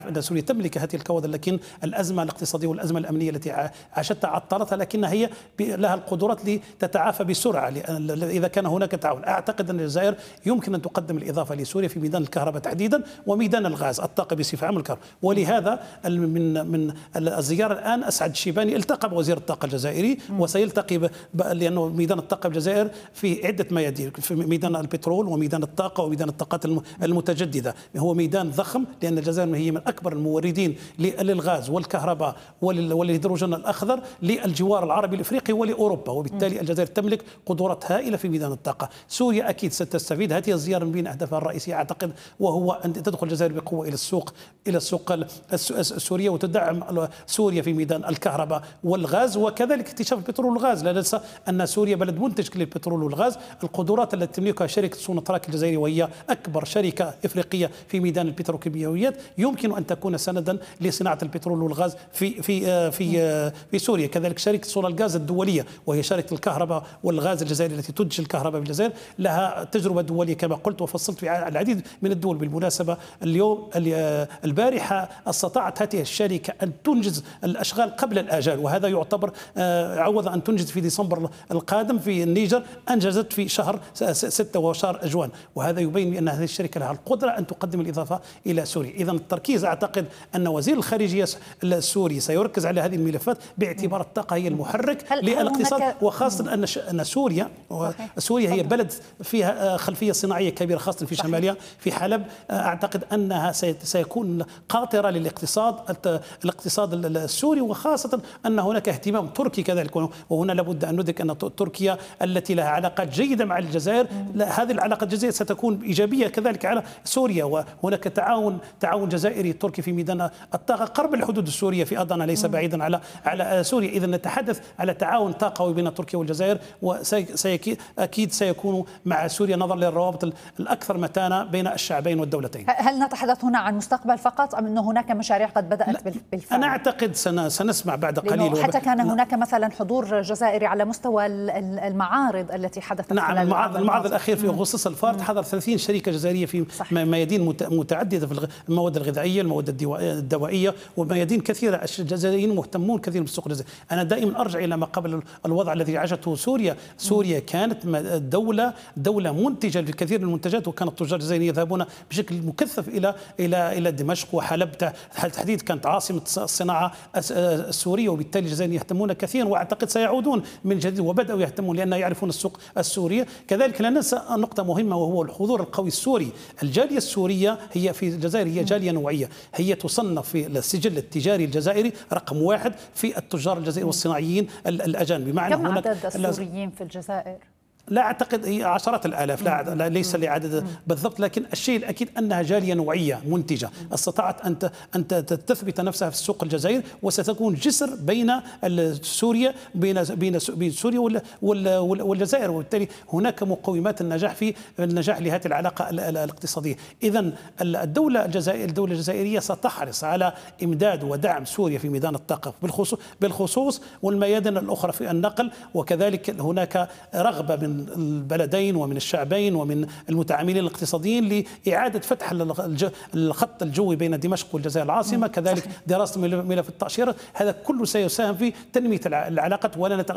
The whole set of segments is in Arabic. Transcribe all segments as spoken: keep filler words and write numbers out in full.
أن سوريا تملك هذه الكوادر، لكن الأزمة الاقتصادية والأزمة الأمنية التي عاشتها عطلتها، لكنها هي لها القدرات لتتعافى بسرعة إذا كان هناك تعاون. أعتقد أن الجزائر يمكن أن تقدم الإضافة لسوريا في ميدان الكهرباء تحديدا وميدان الغاز، الطاقة بصفة عامة الكهرباء. ولهذا من من الزيارة الآن أسعد الشيباني التقى بوزير الطاقة الجزائري وسيلتقي لأنه ميدان الطاقة الجزائر في عدة ميادين، في ميدان البترول وميدان الطاقة وميدان الطاقات المتجددة. هو ميدان ضخم لأن الجزائر هي من أكبر الموردين للغاز والكهرباء والهيدروجين الأخضر للجوار العربي الإفريقي ولأوروبا، وبالتالي الجزائر تملك قدرات هائلة في ميدان الطاقة. سوريا أكيد ستستفيد. هذه الزيارة من بين أهدافها الرئيسية أعتقد وهو أن تدخل الجزائر بقوة إلى السوق إلى السوق السورية وتدعم سوريا في ميدان الكهرباء والغاز، وكذلك اكتشاف البترول والغاز. لا ننسى أن سوريا بلد منتج للبترول والغاز. القدرات التي تملكها شركة سوناتراك الجزائرية وهي أكبر شركة إفريقية في ميدان البتروكيماويات يمكن أن تكون سندا لصناعة البترول والغاز في في في في سوريا. كذلك شركة سونالغاز الدولية وهي شركة الكهرباء والغاز الجزائرية التي تنتج الكهرباء في الجزائر لها تجربة دولية كما قلت وفصلت في العديد من الدول. بالمناسبة اليوم البارحة استطاعت هذه الشركة أن تنجز الأشغال قبل الآجال، وهذا يعتبر عوض أن تنجز في ديسمبر القادم في النيجر أنجزت في شهر ستة وشهر أجوان، وهذا يبين بأن هذه الشركة لها القدرة أن تقدم الإضافة إلى سوريا. إذا التركيز أعتقد أن وزير الخارجية السوري سيركز على هذه الملفات باعتبار الطاقة هي المحرك للاقتصاد، وخاصة أن أن سوريا سوريا هي بلد فيها خلفية صناعية كبيرة خاصة في شمالها في حلب. أعتقد أنها سيكون قاطرة للاقتصاد الاقتصاد السوري، وخاصة أن هناك اهتمام تركي كذلك. وهنا لابد أن ندرك أن تركيا التي لها علاقات جيدة مع الجزائر هذه العلاقات الجزائرية ستكون إيجابية كذلك على سوريا، وهناك تعاون تعاون جزائري تركي في ميدان الطاقة قرب الحدود السورية في أضنا ليس بعيدا على على سوريا. إذا نتحدث على تعاون طاقوي بين تركيا والجزائر، وأكيد سيكون مع سوريا نظرا للروابط الأكثر متانة بين الشعبين والدولتين. هل نتحدث هنا عن مستقبل فقط أم أن هناك مشاريع قد بدأت بالفعل؟ أنا أعتقد سنسمع بعد قليل. حتى كان هناك مثلا حضور جزائري على مستوى المعارض التي حدثت. نعم، المعرض المعرض الأخير في أغسطس الفارط حضر ثلاثين شركة جزائرية في ميادين متعددة في المواد الغذائية، المواد الدوائية، وميادين كثيرة. الجزائريين مهتمون كثيرا بالسوق الجزائري. أنا دائما أرجع إلى ما قبل الوضع الذي عاشته سوريا. سوريا كانت دولة دولة منتجة للكثير من المنتجات، وكان التجار الجزائريين يذهبون بشكل مكثف إلى إلى إلى دمشق وحلب تحديد، كانت عاصمة الصناعة السورية، وبالتالي الجزائريين يهتمون كثيرا، وأعتقد سيعودون من جديد وبدأوا يهتمون لأن يعرفون السوق السورية. كذلك لا ننسى نقطة مهمة وهو الحضور القوي السوري. الجالية السورية هي في الجزائر هي جالية نوعية، هي تصنف في السجل التجاري الجزائري رقم واحد في التجار الجزائريين والصناعيين الأجانب. بمعنى كم عدد السوريين في الجزائر؟ لا أعتقد هي عشرات الآلاف، لا ليس لعدد بالضبط، لكن الشيء الأكيد أنها جالية نوعية منتجة استطاعت أن أن تثبت نفسها في السوق الجزائري، وستكون جسر بين سوريا بين بين بين سوريا والجزائر، وبالتالي هناك مقومات النجاح في النجاح لهذه العلاقة الاقتصادية. إذا الدولة الجزائر الدولة الجزائرية ستحرص على إمداد ودعم سوريا في ميدان الطاقة بالخصوص بالخصوص والميادين الأخرى في النقل، وكذلك هناك رغبة من البلدين ومن الشعبين ومن المتعاملين الاقتصاديين لإعادة فتح الخط الجوي بين دمشق والجزائر العاصمة، كذلك دراسة ملف التأشيرة. هذا كله سيساهم في تنمية العلاقات،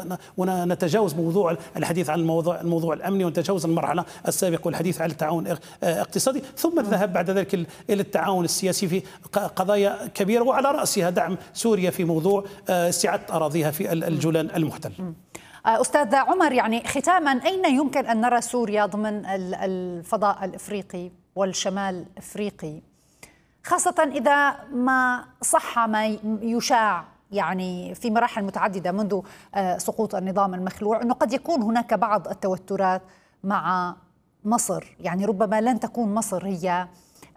ولا نتجاوز موضوع الحديث عن الموضوع الموضوع الأمني، ونتجاوز المرحلة السابقة والحديث عن التعاون الاقتصادي، ثم الذهاب بعد ذلك إلى التعاون السياسي في قضايا كبيرة، وعلى رأسها دعم سوريا في موضوع استعادة أراضيها في الجولان المحتل. أستاذ عمر، يعني ختاما، أين يمكن أن نرى سوريا ضمن الفضاء الإفريقي والشمال الإفريقي، خاصة إذا ما صح ما يشاع يعني في مراحل متعددة منذ سقوط النظام المخلوع أنه قد يكون هناك بعض التوترات مع مصر، يعني ربما لن تكون مصر هي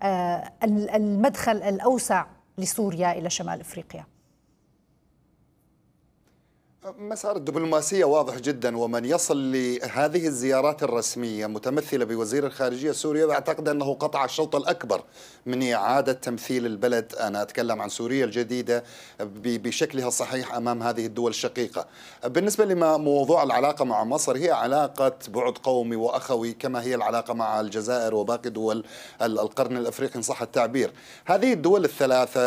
المدخل الأوسع لسوريا إلى شمال إفريقيا؟ مسار الدبلوماسية واضح جدا، ومن يصل لهذه الزيارات الرسمية متمثلة بوزير الخارجية السوري أعتقد أنه قطع الشوط الأكبر من إعادة تمثيل البلد، أنا أتكلم عن سوريا الجديدة، بشكلها الصحيح أمام هذه الدول الشقيقة. بالنسبة لموضوع العلاقة مع مصر، هي علاقة بعد قومي وأخوي كما هي العلاقة مع الجزائر وباقي دول القرن الأفريقي إن صح التعبير. هذه الدول الثلاثة